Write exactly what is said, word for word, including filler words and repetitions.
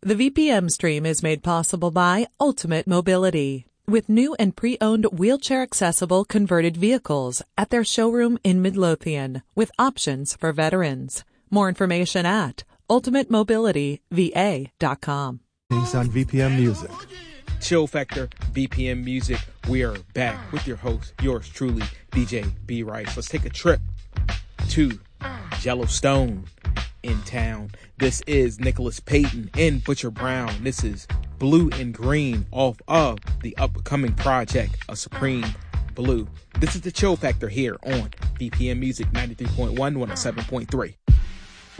The V P M stream is made possible by Ultimate Mobility, with new and pre-owned wheelchair-accessible converted vehicles at their showroom in Midlothian, with options for veterans. More information at ultimate mobility v a dot com. Things on V P M Music. Chill Factor, V P M Music. We are back with your host, yours truly, D J B Rice. Let's take a trip to Yellowstone in town. This is Nicholas Payton and Butcher Brown. This is Blue and Green off of the upcoming project, A Supreme Blue. This is the Chill Factor here on V P M Music ninety-three point one, one oh seven point three.